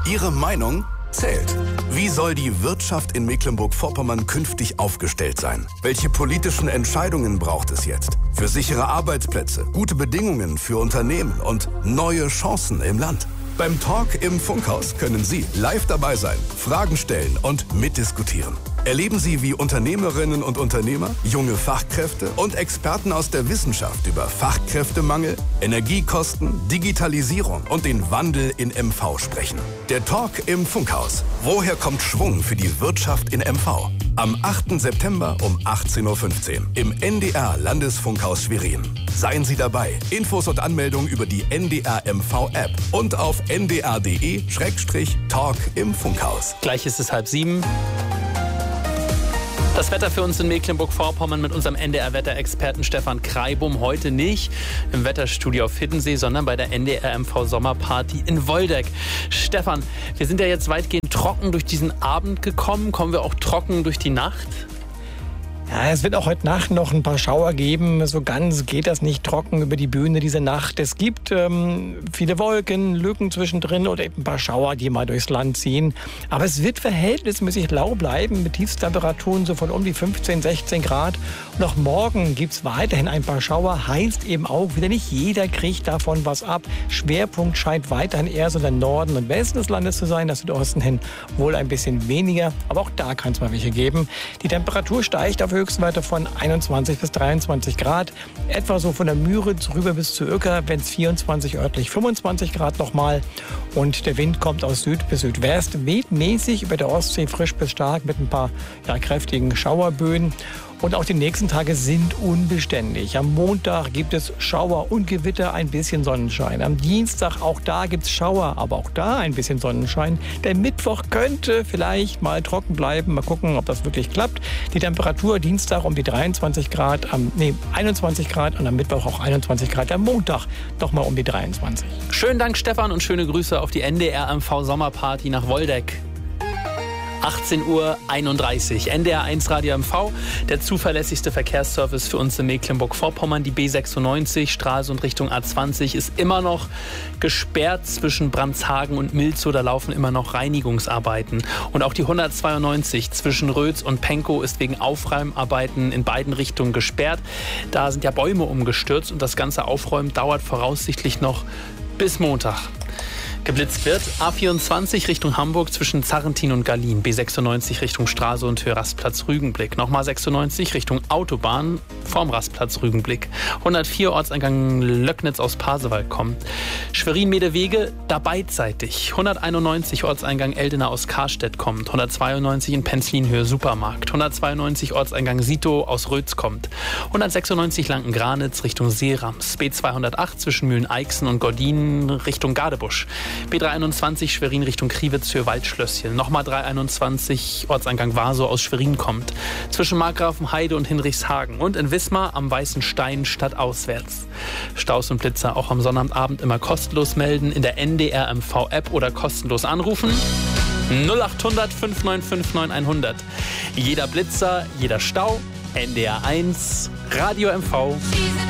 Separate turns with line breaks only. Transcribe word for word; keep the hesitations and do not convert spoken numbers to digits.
Ihre Meinung zählt. Wie soll die Wirtschaft in Mecklenburg-Vorpommern künftig aufgestellt sein? Welche politischen Entscheidungen braucht es jetzt? Für sichere Arbeitsplätze, gute Bedingungen für Unternehmen und neue Chancen im Land. Beim Talk im Funkhaus können Sie live dabei sein, Fragen stellen und mitdiskutieren. Erleben Sie, wie Unternehmerinnen und Unternehmer, junge Fachkräfte und Experten aus der Wissenschaft über Fachkräftemangel, Energiekosten, Digitalisierung und den Wandel in M V sprechen. Der Talk im Funkhaus. Woher kommt Schwung für die Wirtschaft in M V? Am achten September um achtzehn Uhr fünfzehn im N D R Landesfunkhaus Schwerin. Seien Sie dabei. Infos und Anmeldungen über die N D R M V App und auf n d r punkt d e Schrägstrich Talk im Funkhaus.
Gleich ist es halb sieben. Das Wetter für uns in Mecklenburg-Vorpommern mit unserem N D R-Wetterexperten Stefan Kreibum. Heute nicht im Wetterstudio auf Hiddensee, sondern bei der N D R M V-Sommerparty in Woldeck. Stefan, wir sind ja jetzt weitgehend trocken durch diesen Abend gekommen. Kommen wir auch trocken durch die Nacht?
Ja, es wird auch heute Nacht noch ein paar Schauer geben. So ganz geht das nicht trocken über die Bühne diese Nacht. Es gibt ähm, viele Wolken, Lücken zwischendrin oder eben ein paar Schauer, die mal durchs Land ziehen. Aber es wird verhältnismäßig lau bleiben mit Tiefstemperaturen so von um die fünfzehn, sechzehn Grad. Und auch morgen gibt es weiterhin ein paar Schauer. Heißt eben auch wieder, nicht jeder kriegt davon was ab. Schwerpunkt scheint weiterhin eher so der Norden und Westen des Landes zu sein. Das Südosten hin wohl ein bisschen weniger. Aber auch da kann es mal welche geben. Die Temperatur steigt auf Höchstwerte von einundzwanzig bis dreiundzwanzig Grad. Etwa so von der Müritz rüber bis zu Uecker, wenn es vierundzwanzig, örtlich fünfundzwanzig Grad nochmal. Und der Wind kommt aus Süd bis Südwest, weht mäßig über der Ostsee frisch bis stark mit ein paar ja, kräftigen Schauerböen. Und auch die nächsten Tage sind unbeständig. Am Montag gibt es Schauer und Gewitter, ein bisschen Sonnenschein. Am Dienstag auch da gibt es Schauer, aber auch da ein bisschen Sonnenschein. Der Mittwoch könnte vielleicht mal trocken bleiben. Mal gucken, ob das wirklich klappt. Die Temperatur Dienstag um die dreiundzwanzig Grad, am, nee, einundzwanzig Grad und am Mittwoch auch einundzwanzig Grad. Am Montag noch mal um die dreiundzwanzig.
Schönen Dank, Stefan, und schöne Grüße auf die N D R M V-Sommerparty nach Woldeck. achtzehn Uhr einunddreißig. N D R eins Radio M V, der zuverlässigste Verkehrsservice für uns in Mecklenburg-Vorpommern. Die B sechsundneunzig, Stralsund Richtung A zwanzig, ist immer noch gesperrt zwischen Bremshagen und Milzow. Da laufen immer noch Reinigungsarbeiten. Und auch die hundertzweiundneunzig zwischen Rötz und Pankow ist wegen Aufräumarbeiten in beiden Richtungen gesperrt. Da sind ja Bäume umgestürzt und das ganze Aufräumen dauert voraussichtlich noch bis Montag. Geblitzt wird A vierundzwanzig Richtung Hamburg zwischen Zarrentin und Gallien, B sechsundneunzig Richtung Stralsund Höhe Rastplatz Rügenblick, nochmal sechsundneunzig Richtung Autobahn vorm Rastplatz Rügenblick, hundertvier Ortseingang Löcknitz aus Pasewalk kommt, Schwerin-Medewege da beidseitig, hunderteinundneunzig Ortseingang Eldena aus Karstedt kommt, hundertzweiundneunzig in Penzlin Höhe Supermarkt, hundertzweiundneunzig Ortseingang Sito aus Rötz kommt, hundertsechsundneunzig Lanken-Granitz Richtung Seerams, B zweihundertacht zwischen Mühlen-Eichsen und Gordin Richtung Gardebusch, B dreihunderteinundzwanzig Schwerin Richtung Kriwitz für Waldschlösschen. Nochmal dreihunderteinundzwanzig Ortseingang Warsow aus Schwerin kommt. Zwischen Markgrafenheide und Hinrichshagen. Und in Wismar am Weißen Stein stadtauswärts. Staus und Blitzer auch am Sonnabendabend immer kostenlos melden. In der N D R M V App oder kostenlos anrufen. null achthundert fünf neun fünf neun hundert. Jeder Blitzer, jeder Stau. N D R eins Radio M V.